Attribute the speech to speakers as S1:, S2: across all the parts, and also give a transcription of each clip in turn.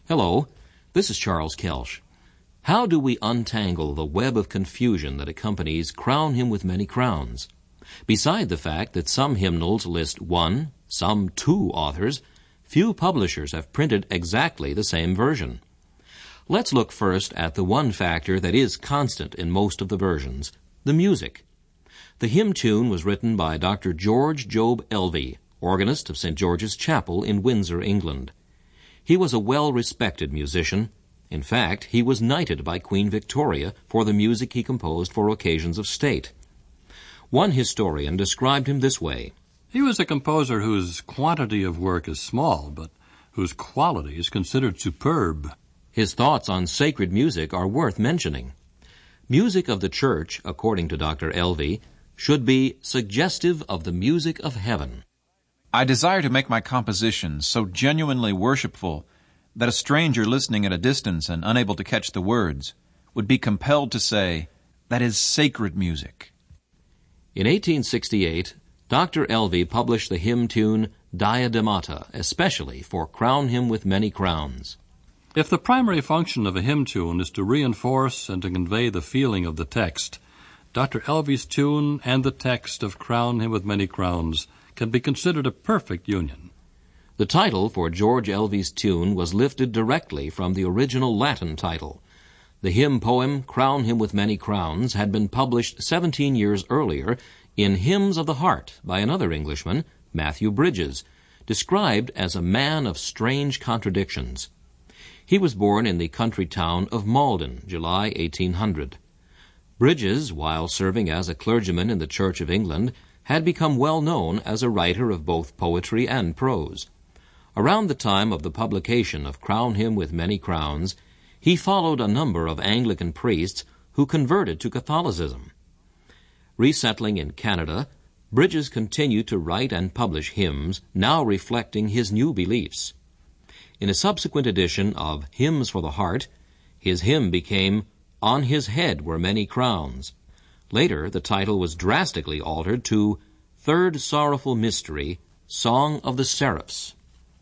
S1: Hello, this is Charles Kelsch. How do we untangle the web of confusion that accompanies Crown Him with Many Crowns? Beside the fact that some hymnals list one, some two authors, few publishers have printed exactly the same version. Let's look first at the one factor that is constant in most of the versions, the music. The hymn tune was written by Dr. George Job Elvey, organist of St. George's Chapel in Windsor, England. He was a well-respected musician. In fact, he was knighted by Queen Victoria for the music he composed for occasions of state. One historian described him this way:
S2: He was a composer whose quantity of work is small, but whose quality is considered superb.
S1: His thoughts on sacred music are worth mentioning. Music of the church, according to Dr. Elvey, should be suggestive of the music of heaven.
S3: I desire to make my compositions so genuinely worshipful that a stranger listening at a distance and unable to catch the words would be compelled to say, "That is sacred music."
S1: In 1868, Dr. Elvey published the hymn tune Diademata, especially for Crown Him with Many Crowns.
S2: If the primary function of a hymn tune is to reinforce and to convey the feeling of the text, Dr. Elvey's tune and the text of Crown Him with Many Crowns can be considered a perfect union.
S1: The title for George Elvey's tune was lifted directly from the original Latin title. The hymn poem Crown Him with Many Crowns had been published 17 years earlier in Hymns of the Heart by another Englishman, Matthew Bridges, described as a man of strange contradictions. He was born in the country town of Malden, July 1800. Bridges, while serving as a clergyman in the Church of England, had become well known as a writer of both poetry and prose. Around the time of the publication of Crown Him with Many Crowns, he followed a number of Anglican priests who converted to Catholicism. Resettling in Canada, Bridges continued to write and publish hymns, now reflecting his new beliefs. In a subsequent edition of Hymns for the Heart, his hymn became On His Head Were Many Crowns. Later, the title was drastically altered to Third Sorrowful Mystery, Song of the Seraphs.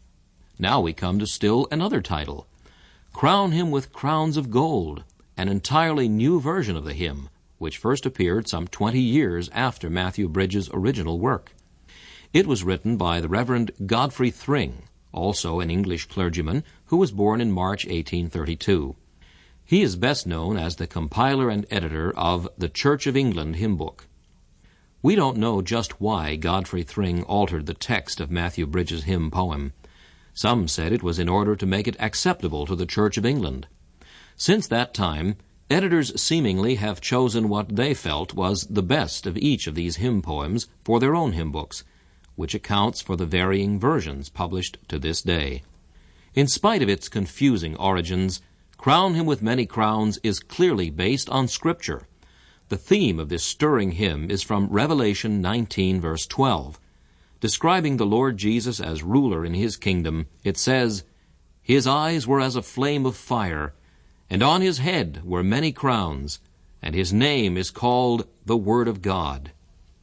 S1: Now we come to still another title, Crown Him with Crowns of Gold, an entirely new version of the hymn, which first appeared some 20 years after Matthew Bridges' original work. It was written by the Reverend Godfrey Thring, also an English clergyman, who was born in March 1832. He is best known as the compiler and editor of the Church of England hymn book. We don't know just why Godfrey Thring altered the text of Matthew Bridges' hymn poem. Some said it was in order to make it acceptable to the Church of England. Since that time, editors seemingly have chosen what they felt was the best of each of these hymn poems for their own hymn books, which accounts for the varying versions published to this day. In spite of its confusing origins, Crown Him with Many Crowns is clearly based on Scripture. The theme of this stirring hymn is from Revelation 19, verse 12. Describing the Lord Jesus as ruler in His kingdom, it says, His eyes were as a flame of fire, and on His head were many crowns, and His name is called the Word of God.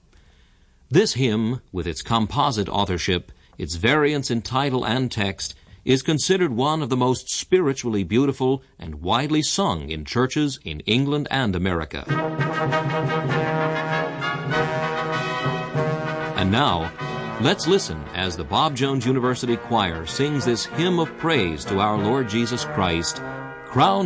S1: This hymn, with its composite authorship, its variance in title and text, is considered one of the most spiritually beautiful and widely sung in churches in England and America. And now, let's listen as the Bob Jones University Choir sings this hymn of praise to our Lord Jesus Christ, Crown